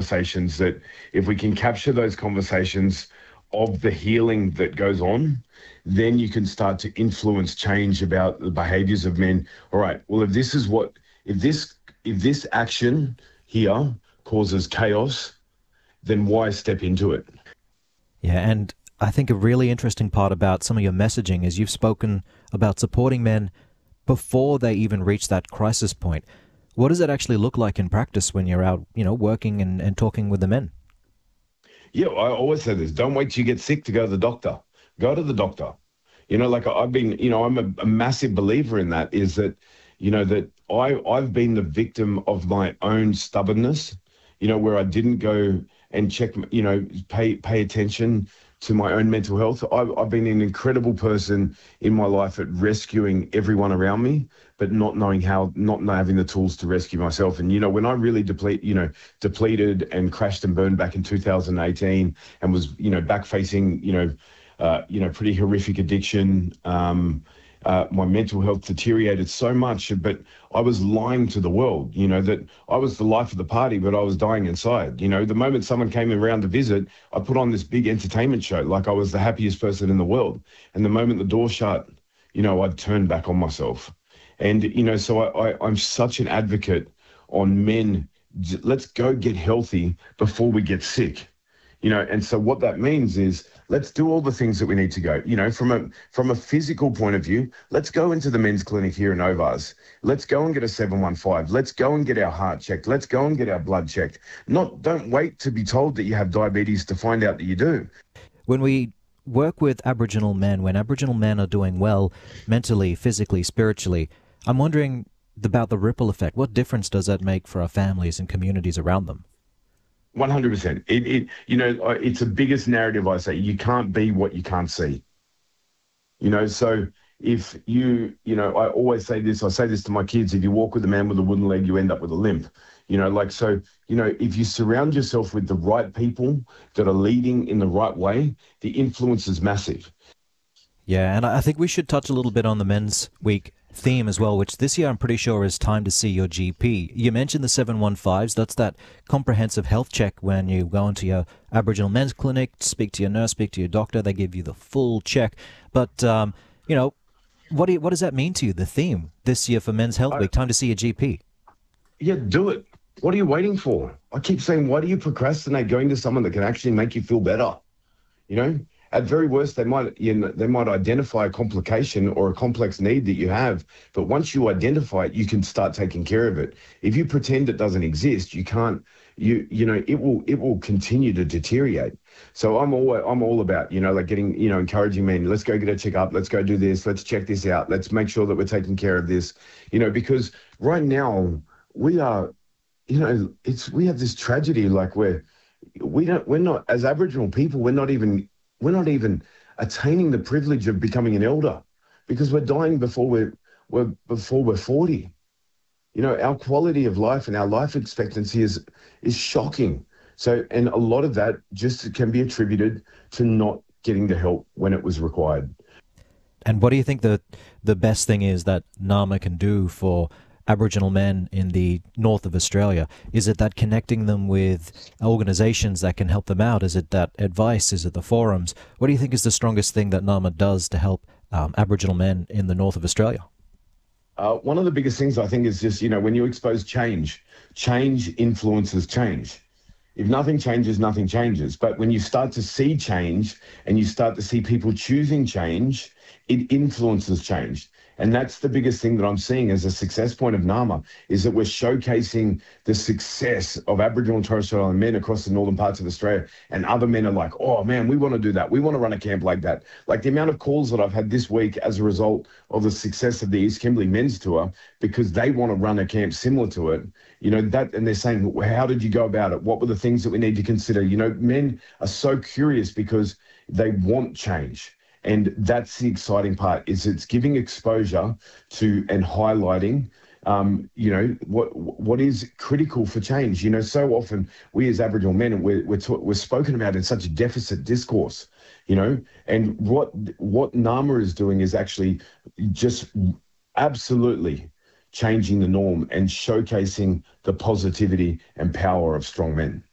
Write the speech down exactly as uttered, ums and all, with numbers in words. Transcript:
conversations that if we can capture those conversations of the healing that goes on, then you can start to influence change about the behaviors of men. All right, well, if this is what, if this, if this action here causes chaos, then why step into it? Yeah, and I think a really interesting part about some of your messaging is you've spoken about supporting men before they even reach that crisis point. What does it actually look like in practice when you're out, you know, working and, and talking with the men? Yeah, I always say this. Don't wait till you get sick to go to the doctor. Go to the doctor. You know, like I've been, you know, I'm a, a massive believer in that, is that, you know, that I, I've been the victim of my own stubbornness, you know, where I didn't go and check, you know, pay pay attention to my own mental health. I've, I've been an incredible person in my life at rescuing everyone around me, but not knowing how, not having the tools to rescue myself. And, you know, when I really deplete, you know, depleted and crashed and burned back in two thousand eighteen and was, you know, back facing, you know, uh, you know, pretty horrific addiction, um, Uh, my mental health deteriorated so much, but I was lying to the world, you know, that I was the life of the party, but I was dying inside. You know, the moment someone came around to visit, I put on this big entertainment show, like I was the happiest person in the world. And the moment the door shut, you know, I'd turn back on myself. And, you know, so I, I, I'm such an advocate on men, let's go get healthy before we get sick. You know, and so what that means is let's do all the things that we need to go. You know, from a from a physical point of view, let's go into the men's clinic here in Ovars. Let's go and get a seven one five. Let's go and get our heart checked. Let's go and get our blood checked. Not don't wait to be told that you have diabetes to find out that you do. When we work with Aboriginal men, when Aboriginal men are doing well mentally, physically, spiritually, I'm wondering about the ripple effect. What difference does that make for our families and communities around them? one hundred percent. It, it, you know, it's the biggest narrative I say. You can't be what you can't see. You know, so if you, you know, I always say this, I say this to my kids, if you walk with a man with a wooden leg, you end up with a limp. You know, like, so, you know, if you surround yourself with the right people that are leading in the right way, the influence is massive. Yeah, and I think we should touch a little bit on the Men's Week theme as well, which this year I'm pretty sure is time to see your G P. You mentioned the seven one fives. That's that comprehensive health check when you go into your Aboriginal men's clinic, speak to your nurse, speak to your doctor. They give you the full check. But, um, you know, what do you, what does that mean to you, the theme this year for Men's Health Week? Time to see your G P. Yeah, do it. What are you waiting for? I keep saying, why do you procrastinate going to someone that can actually make you feel better? You know? At very worst, they might you know, they might identify a complication or a complex need that you have, but once you identify it, you can start taking care of it. If you pretend it doesn't exist, you can't. You you know it will it will continue to deteriorate. So I'm all I'm all about you know like getting you know encouraging men. Let's go get a checkup. Let's go do this. Let's check this out. Let's make sure that we're taking care of this. You know because right now we are, you know it's we have this tragedy like where we don't we're not as Aboriginal people we're not even. We're not even attaining the privilege of becoming an elder because we're dying before we're, we're before we're forty. You know, our quality of life and our life expectancy is is shocking. So, and a lot of that just can be attributed to not getting the help when it was required. And what do you think the the best thing is that NAMA can do for Aboriginal men in the north of Australia? Is it that connecting them with organisations that can help them out? Is it that advice? Is it the forums? What do you think is the strongest thing that NAMA does to help um, Aboriginal men in the north of Australia? Uh, one of the biggest things I think is just, you know, when you expose change, change influences change. If nothing changes, nothing changes. But when you start to see change and you start to see people choosing change, it influences change. And that's the biggest thing that I'm seeing as a success point of NAMA, is that we're showcasing the success of Aboriginal and Torres Strait Islander men across the northern parts of Australia. And other men are like, oh, man, we want to do that. We want to run a camp like that. Like the amount of calls that I've had this week as a result of the success of the East Kimberley men's tour, because they want to run a camp similar to it, you know, that, and they're saying, well, how did you go about it? What were the things that we need to consider? You know, men are so curious because they want change. And that's the exciting part, is it's giving exposure to and highlighting, um, you know, what what is critical for change. You know, so often we as Aboriginal men, we're, we're, ta- we're spoken about in such a deficit discourse, you know, and what what NAMA is doing is actually just absolutely changing the norm and showcasing the positivity and power of strong men.